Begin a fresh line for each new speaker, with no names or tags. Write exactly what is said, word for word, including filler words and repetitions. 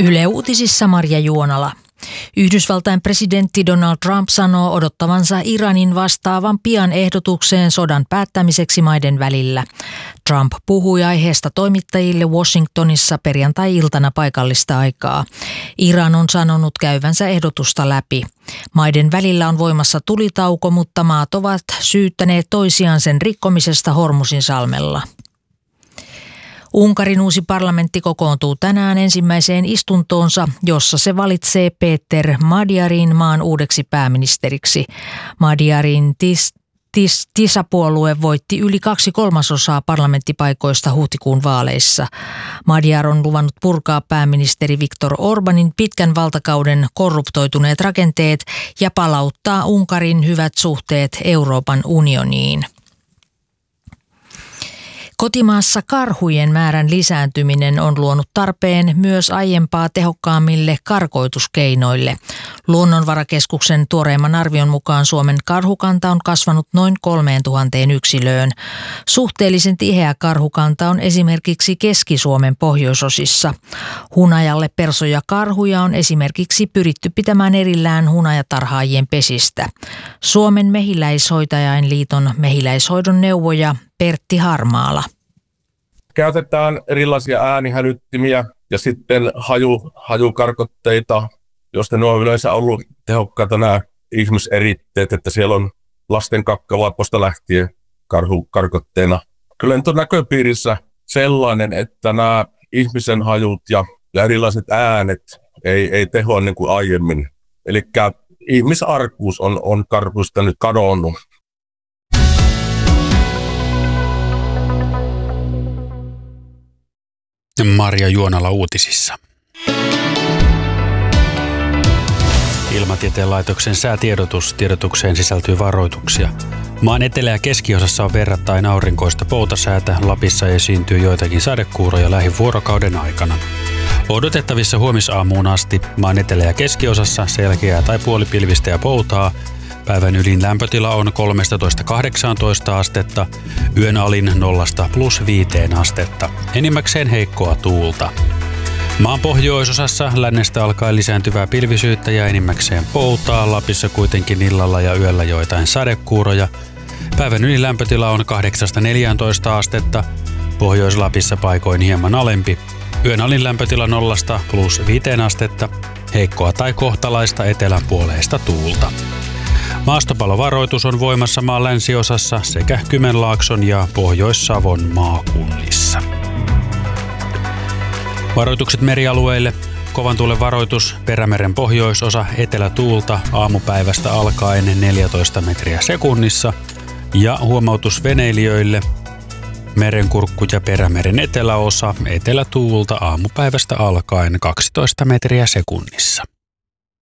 Yle Uutisissa Marja Juonala. Yhdysvaltain presidentti Donald Trump sanoo odottavansa Iranin vastaavan pian ehdotukseen sodan päättämiseksi maiden välillä. Trump puhui aiheesta toimittajille Washingtonissa perjantai-iltana paikallista aikaa. Iran on sanonut käyvänsä ehdotusta läpi. Maiden välillä on voimassa tulitauko, mutta maat ovat syyttäneet toisiaan sen rikkomisesta Hormuzin salmella. Unkarin uusi parlamentti kokoontuu tänään ensimmäiseen istuntoonsa, jossa se valitsee Péter Magyarin maan uudeksi pääministeriksi. Magyarin tis, tis, TISA-puolue voitti yli kaksi kolmasosaa parlamenttipaikoista huhtikuun vaaleissa. Magyar on luvannut purkaa pääministeri Viktor Orbanin pitkän valtakauden korruptoituneet rakenteet ja palauttaa Unkarin hyvät suhteet Euroopan unioniin. Kotimaassa karhujen määrän lisääntyminen on luonut tarpeen myös aiempaa tehokkaammille karkoituskeinoille. Luonnonvarakeskuksen tuoreimman arvion mukaan Suomen karhukanta on kasvanut noin kolmeen tuhanteen yksilöön. Suhteellisen tiheä karhukanta on esimerkiksi Keski-Suomen pohjoisosissa. Hunajalle persoja karhuja on esimerkiksi pyritty pitämään erillään hunajatarhaajien pesistä. Suomen mehiläishoitajainliiton mehiläishoidon neuvoja Pertti Harmaala.
Käytetään erilaisia äänihälyttimiä ja sitten haju, hajukarkotteita, joista ne on yleensä ollut tehokkaita nämä ihmiseritteet, että siellä on lasten kakkalaaposta lähtien karhukarkotteena. Kyllä nyt on näköpiirissä sellainen, että nämä ihmisen hajut ja, ja erilaiset äänet ei, ei tehoa niin kuin aiemmin. Eli ihmisarkuus on, on karhuista nyt kadonnut.
Marja Juonala uutisissa. Ilmatieteen laitoksen säätiedotus. Tiedotukseen sisältyy varoituksia. Maan etelä- ja keskiosassa on verrattain aurinkoista poutasäätä. Lapissa esiintyy joitakin sadekuuroja lähivuorokauden aikana. Odotettavissa huomisaamuun asti maan etelä- ja keskiosassa selkeää tai puolipilvistä ja poutaa. Päivän ylin lämpötila on kolmetoista kahdeksantoista astetta, yön alin nollasta plus viiteen astetta. Enimmäkseen heikkoa tuulta. Maan pohjoisosassa lännestä alkaen lisääntyvää pilvisyyttä ja enimmäkseen poutaa. Lapissa kuitenkin illalla ja yöllä joitain sadekuuroja. Päivän ylin lämpötila on kahdeksasta neljääntoista astetta, Pohjois-Lapissa paikoin hieman alempi. Yön alin lämpötila nollasta plus viiteen astetta, heikkoa tai kohtalaista eteläpuoleista tuulta. Maastopalovaroitus on voimassa maan länsiosassa sekä Kymenlaakson ja Pohjois-Savon maakunnissa. Varoitukset merialueille. Kovan tuulen varoitus Perämeren pohjoisosa etelätuulta aamupäivästä alkaen neljätoista metriä sekunnissa. Ja huomautus veneilijöille. Merenkurkku ja Perämeren eteläosa etelätuulta aamupäivästä alkaen kaksitoista metriä sekunnissa.